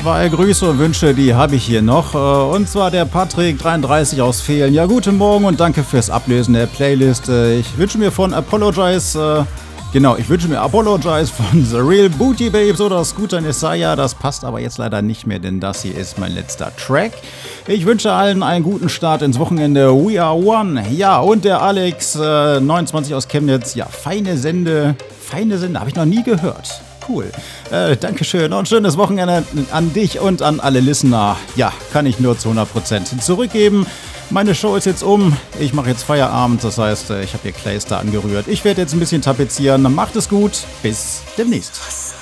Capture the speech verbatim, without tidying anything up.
Zwei Grüße und Wünsche, die habe ich hier noch. Und zwar der Patrick dreiunddreißig aus Fehlen. Ja, guten Morgen und danke fürs Ablesen der Playlist. Ich wünsche mir von Apologize, genau, ich wünsche mir Apologize von The Real Booty Babes oder Scooter Nesaya. Das passt aber jetzt leider nicht mehr, denn das hier ist mein letzter Track. Ich wünsche allen einen guten Start ins Wochenende. We are one. Ja, und der Alex, äh, neunundzwanzig aus Chemnitz. Ja, feine Sende. Feine Sende, habe ich noch nie gehört. Cool. Äh, Dankeschön und schönes Wochenende an dich und an alle Listener. Ja, kann ich nur zu hundert Prozent zurückgeben. Meine Show ist jetzt um. Ich mache jetzt Feierabend. Das heißt, ich habe hier Clayster angerührt. Ich werde jetzt ein bisschen tapezieren. Macht es gut. Bis demnächst.